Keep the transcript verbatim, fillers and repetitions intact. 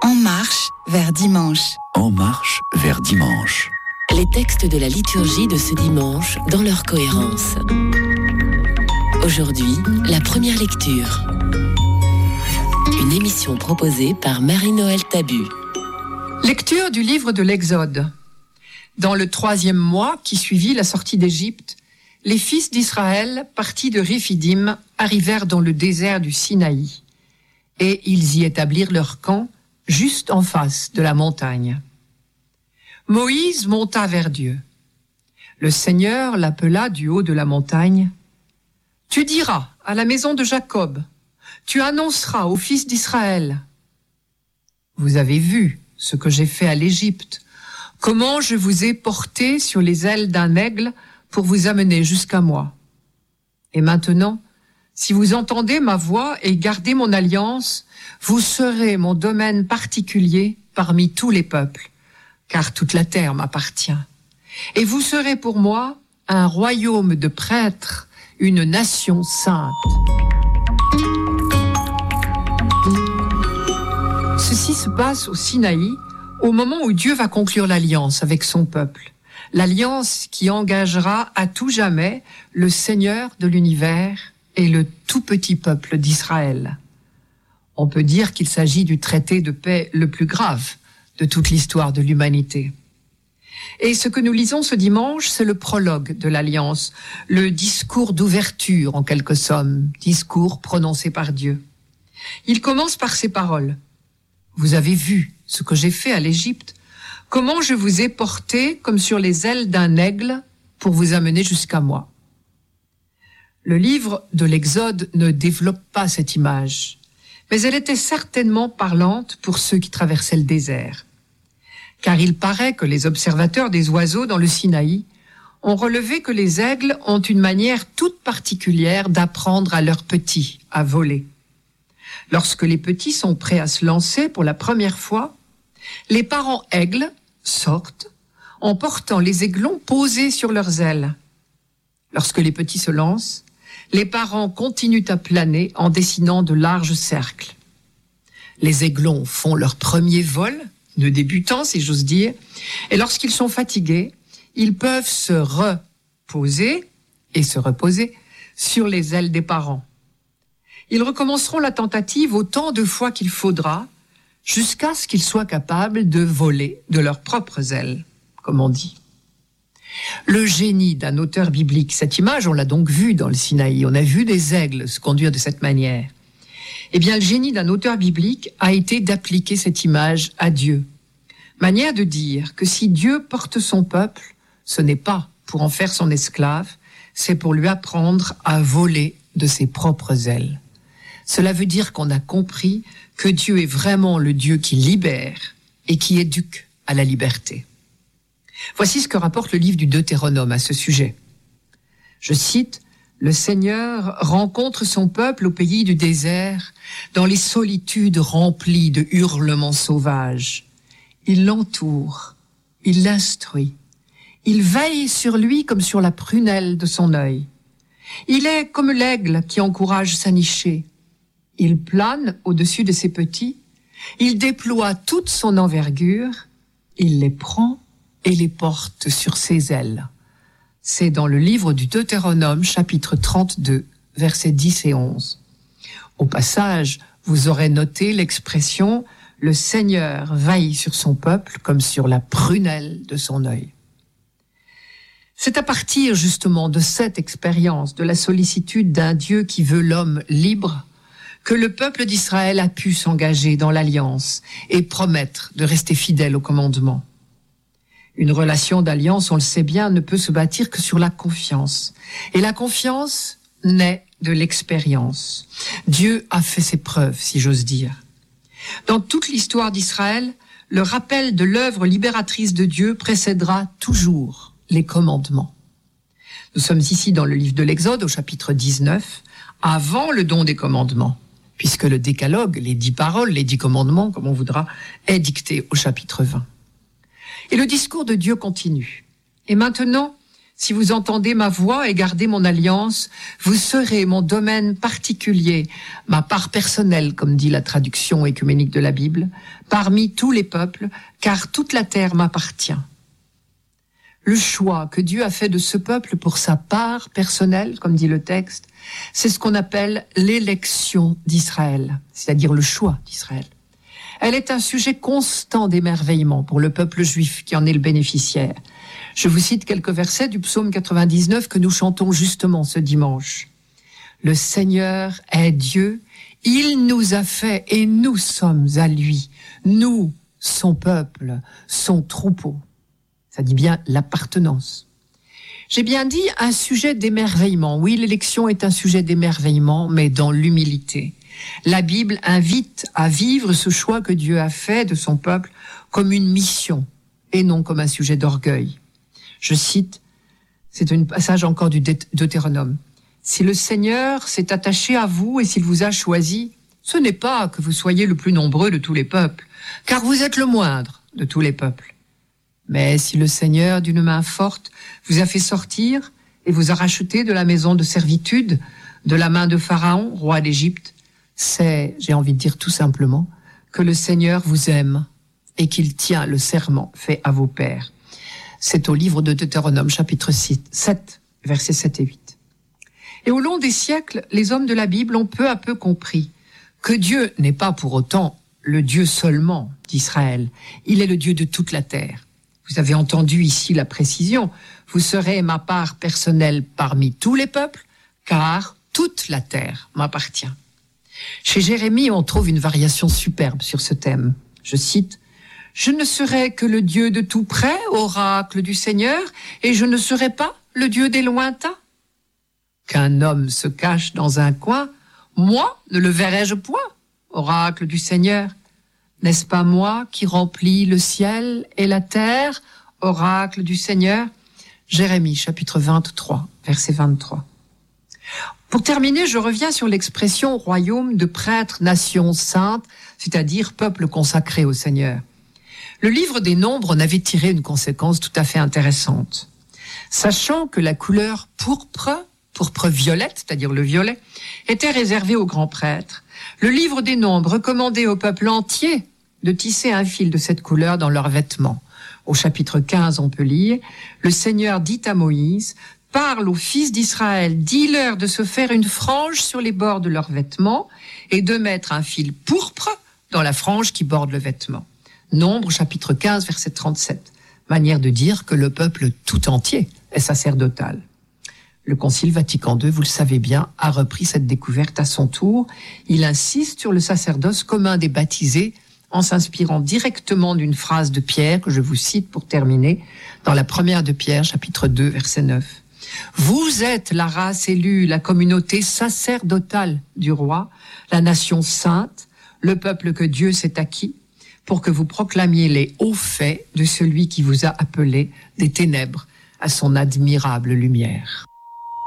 En marche vers dimanche. En marche vers dimanche. Les textes de la liturgie de ce dimanche dans leur cohérence. Aujourd'hui, la première lecture. Une émission proposée par Marie-Noël Tabu. Lecture du livre de l'Exode. Dans le troisième mois qui suivit la sortie d'Égypte, les fils d'Israël, partis de Réphidim, arrivèrent dans le désert du Sinaï, et ils y établirent leur camp juste en face de la montagne. Moïse monta vers Dieu. Le Seigneur l'appela du haut de la montagne. « Tu diras à la maison de Jacob, tu annonceras aux fils d'Israël. Vous avez vu ce que j'ai fait à l'Égypte, comment je vous ai porté sur les ailes d'un aigle pour vous amener jusqu'à moi. Et maintenant, si vous entendez ma voix et gardez mon alliance, vous serez mon domaine particulier parmi tous les peuples, car toute la terre m'appartient. Et vous serez pour moi un royaume de prêtres, une nation sainte. » Ceci se passe au Sinaï, au moment où Dieu va conclure l'alliance avec son peuple. L'alliance qui engagera à tout jamais le Seigneur de l'univers et le tout petit peuple d'Israël. On peut dire qu'il s'agit du traité de paix le plus grave de toute l'histoire de l'humanité. Et ce que nous lisons ce dimanche, c'est le prologue de l'Alliance, le discours d'ouverture en quelque somme, discours prononcé par Dieu. Il commence par ces paroles. « Vous avez vu ce que j'ai fait à l'Égypte, comment je vous ai porté comme sur les ailes d'un aigle pour vous amener jusqu'à moi. » Le livre de l'Exode ne développe pas cette image, mais elle était certainement parlante pour ceux qui traversaient le désert. Car il paraît que les observateurs des oiseaux dans le Sinaï ont relevé que les aigles ont une manière toute particulière d'apprendre à leurs petits à voler. Lorsque les petits sont prêts à se lancer pour la première fois, les parents aigles sortent en portant les aiglons posés sur leurs ailes. Lorsque les petits se lancent, les parents continuent à planer en dessinant de larges cercles. Les aiglons font leur premier vol, de débutants si j'ose dire, et lorsqu'ils sont fatigués, ils peuvent se reposer et se reposer sur les ailes des parents. Ils recommenceront la tentative autant de fois qu'il faudra, jusqu'à ce qu'ils soient capables de voler de leurs propres ailes, comme on dit. Le génie d'un auteur biblique, cette image, on l'a donc vue dans le Sinaï, on a vu des aigles se conduire de cette manière. Eh bien, le génie d'un auteur biblique a été d'appliquer cette image à Dieu. Manière de dire que si Dieu porte son peuple, ce n'est pas pour en faire son esclave, c'est pour lui apprendre à voler de ses propres ailes. Cela veut dire qu'on a compris que Dieu est vraiment le Dieu qui libère et qui éduque à la liberté. Voici ce que rapporte le livre du Deutéronome à ce sujet. Je cite, « Le Seigneur rencontre son peuple au pays du désert, dans les solitudes remplies de hurlements sauvages. Il l'entoure, il l'instruit, il veille sur lui comme sur la prunelle de son œil. Il est comme l'aigle qui encourage sa nichée. Il plane au-dessus de ses petits, il déploie toute son envergure, il les prend et les porte sur ses ailes. » C'est dans le livre du Deutéronome, chapitre trente-deux, versets dix et onze. Au passage, vous aurez noté l'expression « Le Seigneur veille sur son peuple comme sur la prunelle de son œil ». C'est à partir justement de cette expérience, de la sollicitude d'un Dieu qui veut l'homme libre, que le peuple d'Israël a pu s'engager dans l'alliance et promettre de rester fidèle au commandement. Une relation d'alliance, on le sait bien, ne peut se bâtir que sur la confiance. Et la confiance naît de l'expérience. Dieu a fait ses preuves, si j'ose dire. Dans toute l'histoire d'Israël, le rappel de l'œuvre libératrice de Dieu précédera toujours les commandements. Nous sommes ici dans le livre de l'Exode, au chapitre dix-neuf, avant le don des commandements, puisque le décalogue, les dix paroles, les dix commandements, comme on voudra, est dicté au chapitre vingt. Et le discours de Dieu continue. Et maintenant, Si vous entendez ma voix et gardez mon alliance, vous serez mon domaine particulier, ma part personnelle, comme dit la traduction œcuménique de la Bible, parmi tous les peuples, car toute la terre m'appartient. Le choix que Dieu a fait de ce peuple pour sa part personnelle, comme dit le texte, c'est ce qu'on appelle l'élection d'Israël, c'est-à-dire le choix d'Israël. Elle est un sujet constant d'émerveillement pour le peuple juif qui en est le bénéficiaire. Je vous cite quelques versets du psaume quatre-vingt-dix-neuf que nous chantons justement ce dimanche. Le Seigneur est Dieu, il nous a fait et nous sommes à lui, nous, son peuple, son troupeau. Ça dit bien l'appartenance. J'ai bien dit un sujet d'émerveillement. Oui, l'élection est un sujet d'émerveillement, mais dans l'humilité. La Bible invite à vivre ce choix que Dieu a fait de son peuple comme une mission et non comme un sujet d'orgueil. Je cite, c'est un passage encore du Deutéronome. « Si le Seigneur s'est attaché à vous et s'il vous a choisi, ce n'est pas que vous soyez le plus nombreux de tous les peuples, car vous êtes le moindre de tous les peuples. Mais si le Seigneur, d'une main forte, vous a fait sortir et vous a racheté de la maison de servitude, de la main de Pharaon, roi d'Égypte, c'est, j'ai envie de dire tout simplement, que le Seigneur vous aime et qu'il tient le serment fait à vos pères. » C'est au livre de Deutéronome, chapitre sept, versets sept et huit. Et au long des siècles, les hommes de la Bible ont peu à peu compris que Dieu n'est pas pour autant le Dieu seulement d'Israël. Il est le Dieu de toute la terre. Vous avez entendu ici la précision. Vous serez ma part personnelle parmi tous les peuples, car toute la terre m'appartient. Chez Jérémie, on trouve une variation superbe sur ce thème. Je cite, « Je ne serai que le Dieu de tout près, oracle du Seigneur, et je ne serai pas le Dieu des lointains. Qu'un homme se cache dans un coin, moi ne le verrai-je point, oracle du Seigneur. N'est-ce pas moi qui remplis le ciel et la terre, oracle du Seigneur ?» Jérémie, chapitre vingt-trois, verset vingt-trois. Pour terminer, je reviens sur l'expression « royaume de prêtres, nation sainte », c'est-à-dire peuple consacré au Seigneur. Le livre des Nombres en avait tiré une conséquence tout à fait intéressante. Sachant que la couleur pourpre, pourpre violette, c'est-à-dire le violet, était réservée aux grands prêtres, le livre des Nombres recommandait au peuple entier de tisser un fil de cette couleur dans leurs vêtements. Au chapitre quinze, on peut lire « Le Seigneur dit à Moïse, parle aux fils d'Israël, dis-leur de se faire une frange sur les bords de leurs vêtements et de mettre un fil pourpre dans la frange qui borde le vêtement. » Nombre, chapitre quinze, verset trente-sept. Manière de dire que le peuple tout entier est sacerdotal. Le Concile Vatican deux, vous le savez bien, a repris cette découverte à son tour. Il insiste sur le sacerdoce commun des baptisés en s'inspirant directement d'une phrase de Pierre, que je vous cite pour terminer, dans la première de Pierre, chapitre deux, verset neuf. « Vous êtes la race élue, la communauté sacerdotale du roi, la nation sainte, le peuple que Dieu s'est acquis, pour que vous proclamiez les hauts faits de celui qui vous a appelé des ténèbres à son admirable lumière. »